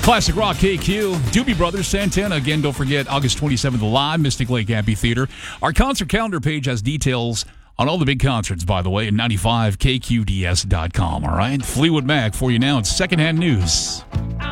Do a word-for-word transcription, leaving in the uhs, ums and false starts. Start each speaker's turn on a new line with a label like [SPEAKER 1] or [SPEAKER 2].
[SPEAKER 1] Classic Rock K Q, Doobie Brothers, Santana. Again, don't forget, August twenty-seventh, live, Mystic Lake Amphitheater. Our concert calendar page has details on all the big concerts, by the way, at ninety-five K Q D S dot com, all right? Fleetwood Mac for you now. It's secondhand news.